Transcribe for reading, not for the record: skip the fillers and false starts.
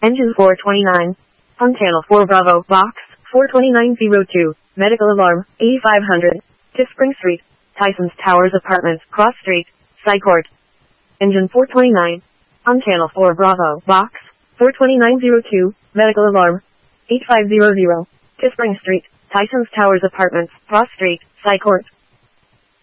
Engine 429. On channel 4 Bravo, box 42902. Medical alarm, 8500. Tispring Street, Tyson's Towers Apartments, Cross Street, Psychort. Engine 429. On channel 4 Bravo, box 42902. Medical alarm, 8500. Tispring Street, Tyson's Towers Apartments, Cross Street, Psychort.